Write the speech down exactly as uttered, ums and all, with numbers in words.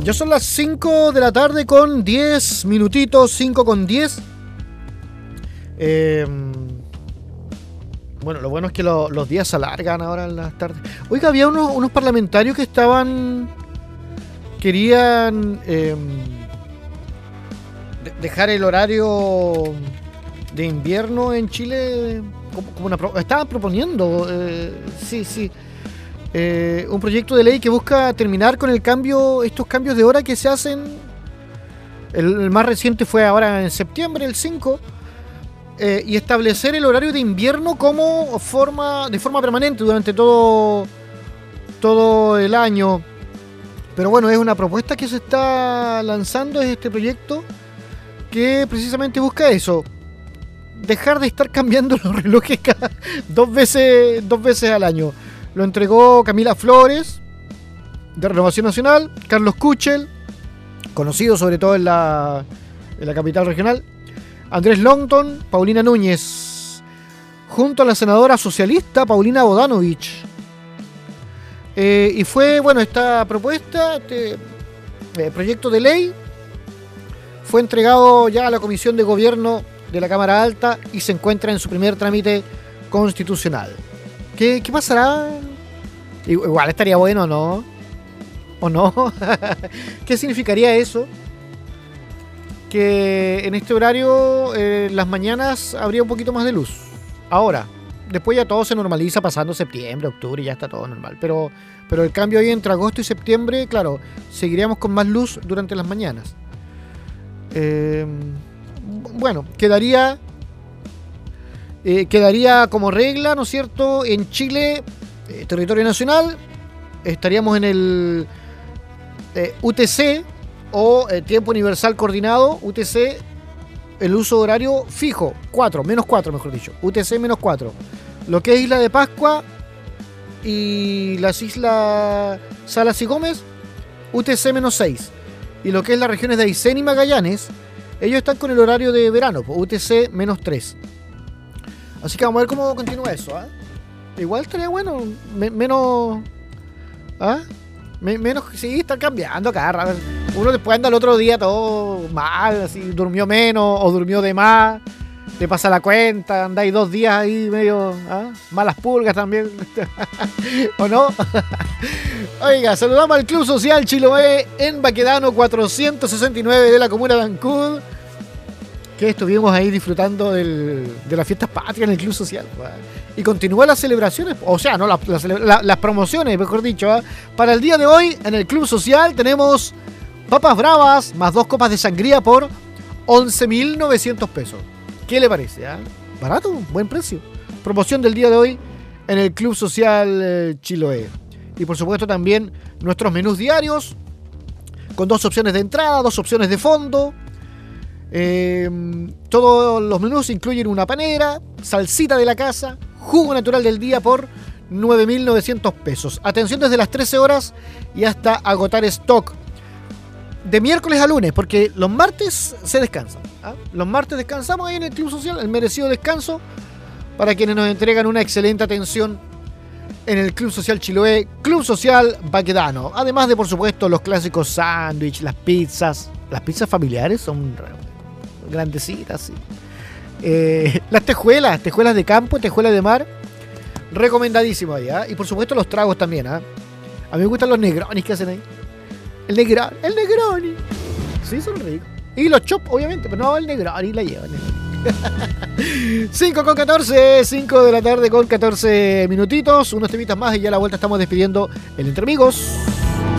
Ya son las cinco de la tarde con diez minutitos, cinco con diez. Eh, bueno, lo bueno es que lo, los días se alargan ahora en las tardes. Oiga, había unos, unos parlamentarios que estaban... Querían eh, de, dejar el horario de invierno en Chile como, como una... Pro, estaban proponiendo, eh, sí, sí. Eh, un proyecto de ley que busca terminar con el cambio, estos cambios de hora que se hacen. El, el más reciente fue ahora en septiembre, el cinco, eh, y establecer el horario de invierno como forma, de forma permanente durante todo, todo el año. Pero bueno, es una propuesta que se está lanzando, es este proyecto que precisamente busca eso: dejar de estar cambiando los relojes cada dos veces, dos veces al año. Lo entregó Camila Flores, de Renovación Nacional, Carlos Kuchel, conocido sobre todo en la, en la capital regional, Andrés Longton, Paulina Núñez, junto a la senadora socialista Paulina Bodanovich. Eh, y fue, bueno, esta propuesta, este eh, proyecto de ley, fue entregado ya a la Comisión de Gobierno de la Cámara Alta y se encuentra en su primer trámite constitucional. ¿Qué, ¿Qué pasará? Igual estaría bueno, ¿no? ¿O no? ¿Qué significaría eso? Que en este horario, eh, las mañanas habría un poquito más de luz. Ahora, después ya todo se normaliza pasando septiembre, octubre y ya está todo normal. Pero, pero el cambio ahí entre agosto y septiembre, claro, seguiríamos con más luz durante las mañanas. Eh, bueno, quedaría... Eh, quedaría como regla, ¿no es cierto? En Chile, eh, territorio nacional, estaríamos en el eh, U T C o eh, tiempo universal coordinado, U T C, el uso horario fijo, cuatro, menos cuatro mejor dicho, U T C menos cuatro. Lo que es Isla de Pascua y las islas Salas y Gómez, U T C menos seis. Y lo que es las regiones de Aysén y Magallanes, ellos están con el horario de verano, U T C menos tres. Así que vamos a ver cómo continúa eso, ¿ah? ¿eh? Igual estaría bueno, me, menos... ¿Ah? Me, menos... Sí, están cambiando cada rato. Uno después anda el otro día todo mal, así, durmió menos o durmió de más, te pasa la cuenta, andáis dos días ahí medio... ¿ah? Malas pulgas también. ¿O no? Oiga, saludamos al Club Social Chiloé en Baquedano cuatrocientos sesenta y nueve de la comuna de Ancud, que estuvimos ahí disfrutando del, de las fiestas patrias en el Club Social. Y continúan las celebraciones, o sea, no las, las, las, las promociones, mejor dicho. ¿eh? Para el día de hoy, en el Club Social, tenemos papas bravas más dos copas de sangría por once mil novecientos pesos. ¿Qué le parece? ¿eh? Barato, buen precio. Promoción del día de hoy en el Club Social eh, Chiloé. Y por supuesto también nuestros menús diarios, con dos opciones de entrada, dos opciones de fondo. Eh, todos los menús incluyen una panera, salsita de la casa, jugo natural del día por nueve mil novecientos pesos. Atención desde las trece horas y hasta agotar stock. De miércoles a lunes, porque los martes se descansan. ¿ah? Los martes descansamos ahí en el Club Social, el merecido descanso para quienes nos entregan una excelente atención en el Club Social Chiloé, Club Social Baquedano. Además de, por supuesto, los clásicos sándwiches, las pizzas. Las pizzas familiares son grandecitas, sí. Eh, las tejuelas, tejuelas de campo, tejuelas de mar, recomendadísimo ahí, ¿eh? Y por supuesto los tragos también, ¿eh? A mí me gustan los negronis que hacen ahí. El negroni, el negroni. Sí, son ricos. Y los chop, obviamente, pero no, el negroni la llevan. cinco con catorce, cinco de la tarde con catorce minutitos. Unos temitas más y ya a la vuelta estamos despidiendo el Entre Amigos.